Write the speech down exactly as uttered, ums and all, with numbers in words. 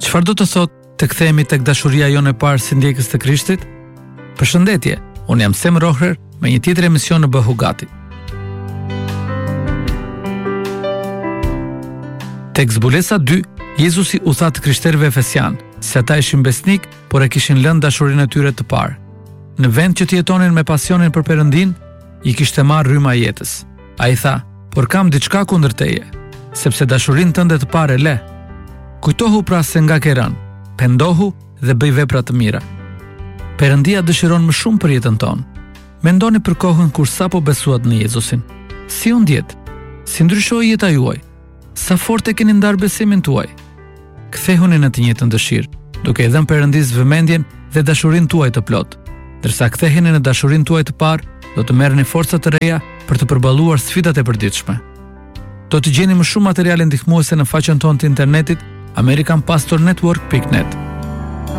Çfarë do të thotë të kthehemi tek dashuria jonë e parë si ndjekës të Krishtit? Përshëndetje, unë jam Sem Rohrer me një tjetër emision në Bëhu Gati. Tek zbulesa dy, Jezusi u tha të krishterëve efesian, se ata ishin besnik, por e kishin lënë dashurinë e tyre të parë. Në vend që të jetonin me pasionin për Perëndin, i kishte marrë rryma e jetës. Ai tha: "Por kam diçka kundër teje, sepse dashurinë tënde të parë e le. Kujtohu pra se nga ke rënë, pendohu dhe bëj vepra të mira." Perëndia dëshiron më shumë për jetën tonë. Mendoni për kohën kur sapo besuat në Jezusin. Si u ndjet? Si ndryshoi jeta juaj? Sa fort e keni ndarë besimin tuaj? Kthehuni në të njëjtën dëshirë, duke i dhënë Perëndisë vëmendjen dhe dashurinë tuaj të plotë. Ndërsa ktheheni në dashurinë tuaj të parë, do të merrni forca të reja për të përballuar sfidat e përditshme. Do të gjeni më shumë materiale ndihmuese në faqen tonë të internetit american pastor network dot net.